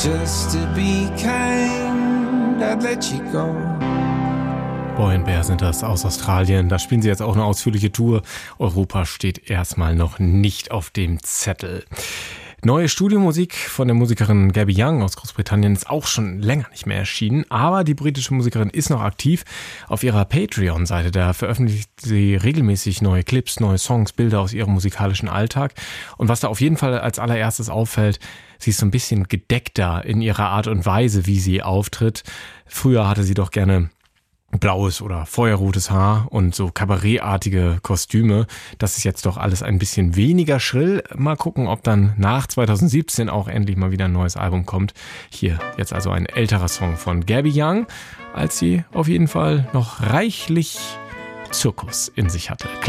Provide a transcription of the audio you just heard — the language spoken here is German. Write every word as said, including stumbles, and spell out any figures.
Just to be kind, I'd let you go. Boy and Bear sind das aus Australien. Da spielen sie jetzt auch eine ausführliche Tour. Europa steht erstmal noch nicht auf dem Zettel. Neue Studiomusik von der Musikerin Gabby Young aus Großbritannien ist auch schon länger nicht mehr erschienen, aber die britische Musikerin ist noch aktiv. Auf ihrer Patreon-Seite, da veröffentlicht sie regelmäßig neue Clips, neue Songs, Bilder aus ihrem musikalischen Alltag. Und was da auf jeden Fall als allererstes auffällt, sie ist so ein bisschen gedeckter in ihrer Art und Weise, wie sie auftritt. Früher hatte sie doch gerne blaues oder feuerrotes Haar und so kabarettartige Kostüme. Das ist jetzt doch alles ein bisschen weniger schrill. Mal gucken, ob dann nach zwanzig siebzehn auch endlich mal wieder ein neues Album kommt. Hier jetzt also ein älterer Song von Gabby Young, als sie auf jeden Fall noch reichlich Zirkus in sich hatte.